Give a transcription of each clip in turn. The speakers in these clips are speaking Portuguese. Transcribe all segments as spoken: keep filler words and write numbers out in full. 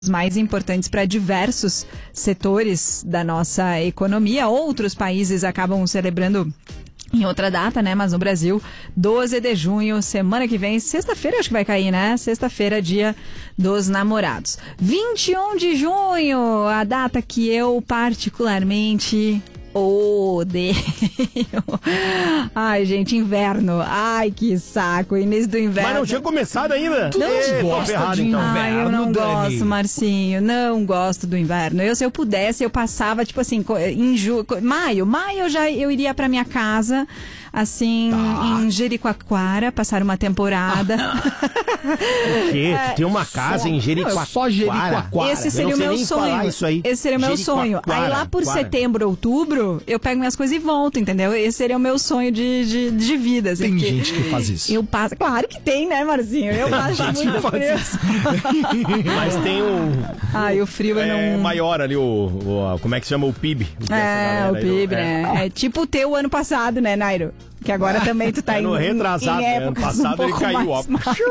mais importantes para diversos setores da nossa economia. Outros países acabam celebrando em outra data, né? Mas no Brasil, doze de junho, semana que vem, sexta-feira acho que vai cair, né? Sexta-feira, dia dos namorados. vinte e um de junho, a data que eu particularmente odeio. Ai, gente, inverno. Ai, que saco. Início do inverno. Mas não tinha começado ainda. Não é, gosta errado, de então. inverno, Ai, eu não Dani. gosto, Marcinho. Não gosto do inverno. Eu, se eu pudesse, eu passava, tipo assim, em ju... maio. Maio eu já eu iria pra minha casa, assim, tá. em Jericoacoara, passar uma temporada. O quê? Tu tem uma casa só, em Jericoacoara? Só Jericoacoara. Esse seria o meu sonho. Isso aí. Esse seria o meu sonho. Aí lá por setembro, outubro, eu pego minhas coisas e volto, entendeu? Esse seria o meu sonho de, de, de vida. Assim, tem gente que faz isso. Eu passo, claro que tem, né, Marcinho? Eu passo muito frio. Mas tem um... Ai, o frio eu é não... maior ali, o, o... Como é que se chama? O P I B. O é, o P I B, aí, né? É. é tipo o teu ano passado, né, Nairo? Que agora também tu tá é no em, retrasado, em né? Ano passado um ele caiu, ó.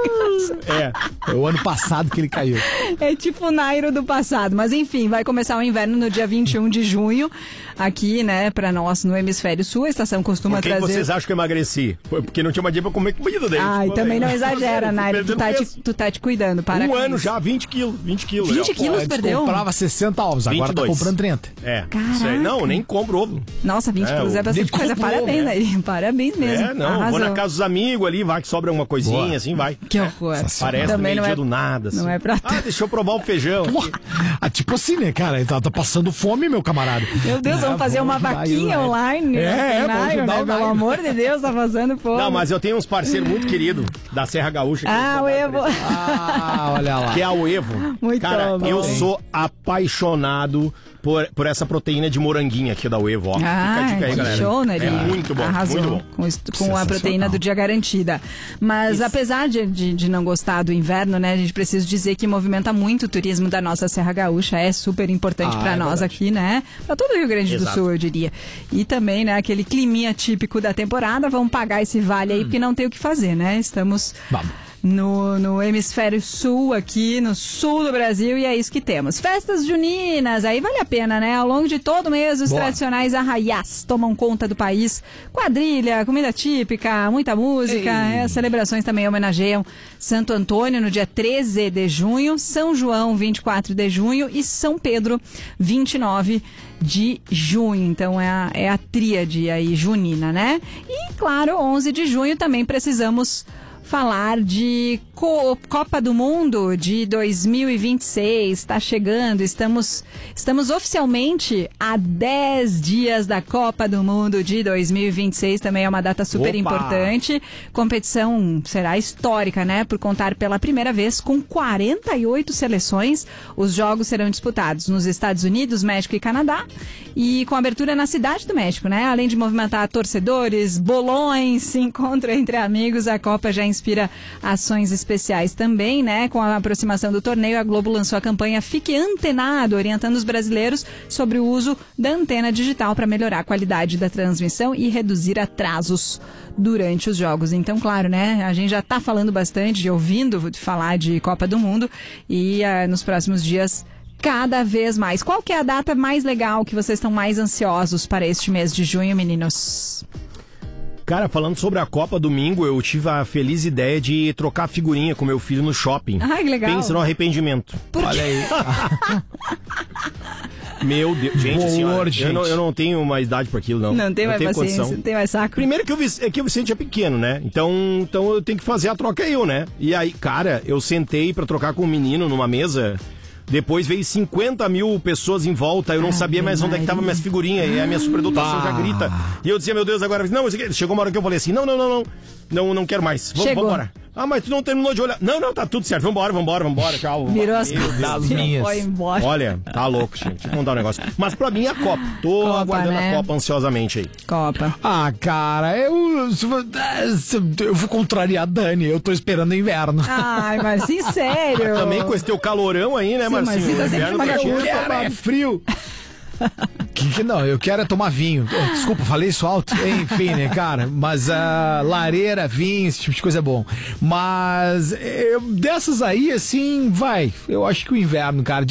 É, é o ano passado que ele caiu. É tipo o Nairo do passado. Mas enfim, vai começar o inverno no dia vinte e um de junho. Aqui, né, pra nós no Hemisfério Sul. A estação costuma Por que trazer... que vocês acham que eu emagreci? Foi porque não tinha mais dinheiro pra comer comida dele. Ai, tipo, também aí. não exagera, Nairo. Tu tá, te, tu tá te cuidando. Para um com ano isso. já, vinte quilos. vinte quilos. vinte já, quilos Antes perdeu? comprava sessenta ovos, agora vinte e dois. tá comprando trinta. É. Caraca. Isso aí, não, nem compro ovo. Nossa, vinte É, quilos é bastante nem coisa. comprou, Parabéns, né? Nairo. Parabéns mesmo. É, não, Arrasou. vou na casa dos amigos ali, vai que sobra uma coisinha, Boa. assim, vai. Que horror. Parece no Também meio não dia é, do nada, assim. não é pra... Ah, deixa eu provar o feijão. Ah, tipo assim, né, cara? Ele tá, tá passando fome, meu camarada. Meu Deus, vamos fazer uma vaquinha online. É, é, Nairo, vamos ajudar né? o Pelo Nairo. amor de Deus, tá passando fome. Não, mas eu tenho uns parceiros muito queridos da Serra Gaúcha. que Ah, eu o vou dar Evo. pra eles. Ah, olha lá. Que é o Evo. Muito Cara, bom. eu sou apaixonado por, por essa proteína de moranguinho aqui da Evo, ó. Ah, Fica a dica aí, que galera. show, né? É muito bom, Arrasou. muito bom. Com, isso- com a proteína do dia garantida. Mas Isso. apesar de, de, de não gostar do inverno, né? A gente precisa dizer que movimenta muito o turismo da nossa Serra Gaúcha. É super importante Ah, pra é nós verdade. aqui, né? Pra todo o Rio Grande do Exato. Sul, eu diria. E também, né? Aquele climinha típico da temporada. Vamos pagar esse vale aí, porque não tem o que fazer, né? Estamos... Vamos. No, no hemisfério sul, aqui no sul do Brasil, e é isso que temos. Festas juninas, aí vale a pena, né? Ao longo de todo o mês, os Boa. tradicionais arraiás tomam conta do país. Quadrilha, comida típica, muita música. É, as celebrações também homenageiam Santo Antônio no dia treze de junho, São João, vinte e quatro de junho e São Pedro, vinte e nove de junho. Então é a, é a tríade aí junina, né? E, claro, onze de junho também precisamos falar de Co- Copa do Mundo de dois mil e vinte e seis. Está chegando, estamos, estamos oficialmente a dez dias da Copa do Mundo de dois mil e vinte e seis. Também é uma data super Opa! importante. Competição será histórica, né? Por contar pela primeira vez com quarenta e oito seleções. Os jogos serão disputados nos Estados Unidos, México e Canadá. E com abertura na Cidade do México, né? Além de movimentar torcedores, bolões, encontro entre amigos, a Copa já inspira ações especiais também, né? Com a aproximação do torneio, a Globo lançou a campanha Fique Antenado, orientando os brasileiros sobre o uso da antena digital para melhorar a qualidade da transmissão e reduzir atrasos durante os jogos. Então, claro, né? A gente já está falando bastante, de, ouvindo falar de Copa do Mundo e uh, nos próximos dias cada vez mais. Qual que é a data mais legal que vocês estão mais ansiosos para este mês de junho, meninos? Cara, falando sobre a Copa domingo, eu tive a feliz ideia de trocar figurinha com meu filho no shopping. Ai, que legal. Pensa no arrependimento. Por Olha aí. Meu Deus. Gente, assim, Boa, olha, gente. eu, não, eu não tenho uma idade para aquilo, não. Não tem mais tenho paciência, condição. não tem mais saco. Primeiro que, o Vic- é que o Vicente é pequeno, né? Então, então eu tenho que fazer a troca eu, né? E aí, cara, eu sentei pra trocar com um menino numa mesa. Depois veio cinquenta mil pessoas em volta. Eu não Ave sabia mais onde é que tava Maria. minhas figurinhas. E a minha superdotação já grita. E eu dizia, meu Deus, agora... Não, mas chegou uma hora que eu falei assim, não, não, não, não. Não, não quero mais. Vamos Chegou. embora. Ah, mas tu não terminou de olhar. Não, não, tá tudo certo. Vambora, vambora, vambora. Tchau. Virou as Meu Deus costas do céu. minhas. foi embora. Olha, tá louco, gente. Deixa eu contar um negócio. Mas pra mim é a Copa. Tô Copa, aguardando né? a Copa ansiosamente aí. Copa. Ah, cara, eu, eu vou contrariar a Dani. Eu tô esperando o inverno. Ai, mas sim, sério. Também com esse teu calorão aí, né, Sim, mas Marcinho? você tá sempre Inverno uma pra ti. gaúcha. Cara, é frio. Que, que não, eu quero é tomar vinho. Oh, desculpa, falei isso alto. Enfim, né, cara? Mas a uh, lareira, vinho, esse tipo de coisa é bom. Mas eu, dessas aí, assim, vai. Eu acho que o inverno, cara.